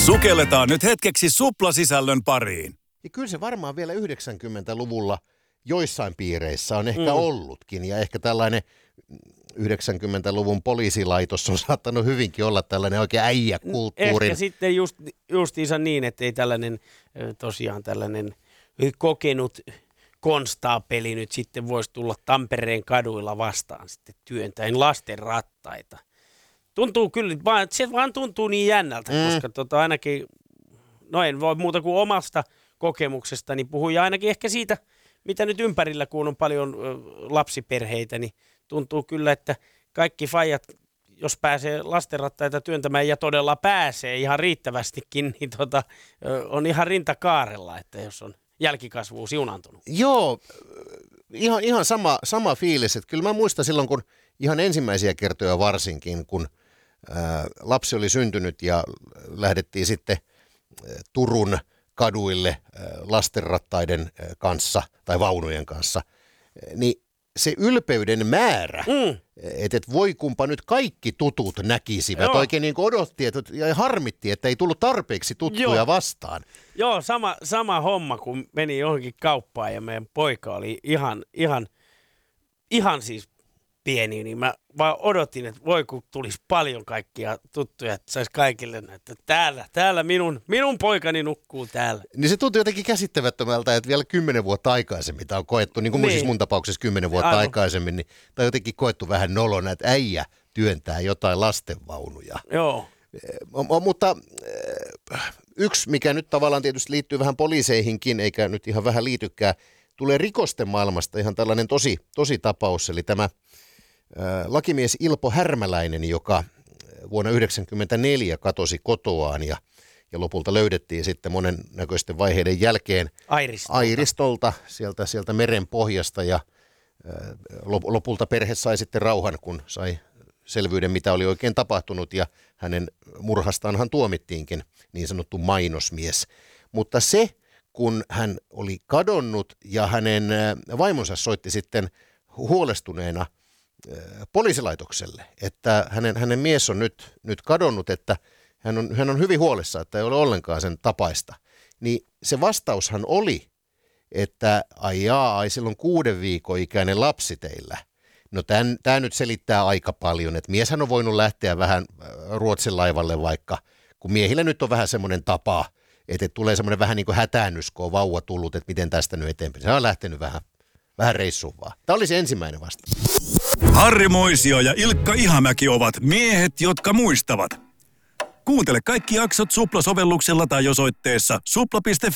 Sukelletaan nyt hetkeksi suplasisällön pariin. Ja kyllä se varmaan vielä 90-luvulla joissain piireissä on ehkä ollutkin. Ja ehkä tällainen 90-luvun poliisilaitos on saattanut hyvinkin olla tällainen oikein äijäkulttuurin. Ehkä sitten justiinsa niin, että ei tällainen kokenut konstaapeli nyt sitten voisi tulla Tampereen kaduilla vastaan sitten työntäen lasten rattaita. Tuntuu kyllä, se vaan tuntuu niin jännältä, koska ainakin, no en voi muuta kuin omasta kokemuksesta, niin puhuin ainakin ehkä siitä, mitä nyt ympärillä, kun on paljon lapsiperheitä, niin tuntuu kyllä, että kaikki faijat, jos pääsee lastenrattaita työntämään ja todella pääsee ihan riittävästikin, niin on ihan rintakaarella, että jos on jälkikasvu siunaantunut. Joo, ihan sama fiilis, että kyllä mä muistan silloin, kun ihan ensimmäisiä kertoja varsinkin, kun lapsi oli syntynyt ja lähdettiin sitten Turun kaduille lastenrattaiden kanssa tai vaunujen kanssa, niin se ylpeyden määrä, että voi kumpa nyt kaikki tutut näkisivät. Joo. Oikein niin kuin odotti ja harmitti, että ei tullut tarpeeksi tuttuja vastaan. Joo, sama homma, kun meni johonkin kauppaan ja meidän poika oli ihan siis pieni, niin mä vaan odotin, että voi kun tulisi paljon kaikkia tuttuja, että saisi kaikille näyttää, että täällä minun poikani nukkuu täällä. Niin se tuntui jotenkin käsittämättömältä, että vielä 10 vuotta aikaisemmin tämä on koettu, niin kuin siis mun tapauksessa 10 vuotta aikaisemmin, niin tämä on jotenkin koettu vähän nolona, että äijä työntää jotain lastenvaunuja. Joo. Mutta yksi, mikä nyt tavallaan tietysti liittyy vähän poliiseihinkin, eikä nyt ihan vähän liitykään, tulee rikosten maailmasta ihan tällainen tosi tapaus, eli tämä lakimies Ilpo Härmäläinen, joka vuonna 1994 katosi kotoaan ja lopulta löydettiin sitten monennäköisten vaiheiden jälkeen Airistolta sieltä meren pohjasta ja lopulta perhe sai sitten rauhan, kun sai selvyyden, mitä oli oikein tapahtunut ja hänen murhastaanhan tuomittiinkin niin sanottu mainosmies. Mutta se, kun hän oli kadonnut ja hänen vaimonsa soitti sitten huolestuneena poliisilaitokselle, että hänen mies on nyt kadonnut, että hän on hyvin huolissaan, että ei ole ollenkaan sen tapaista. Niin se vastaushan oli, että ai silloin 6 viikon ikäinen lapsi teillä. No tämä nyt selittää aika paljon, että mieshän on voinut lähteä vähän Ruotsin laivalle vaikka, kun miehillä nyt on vähän semmoinen tapa, että tulee semmoinen vähän niin kuin hätäännys, kun on vauva tullut, että miten tästä nyt eteenpäin. Se on lähtenyt vähän reissuun vaan. Tämä oli se ensimmäinen vastaus. Harri Moisio ja Ilkka Ihamäki ovat miehet, jotka muistavat. Kuuntele kaikki jaksot Supla-sovelluksella tai osoitteessa supla.fi.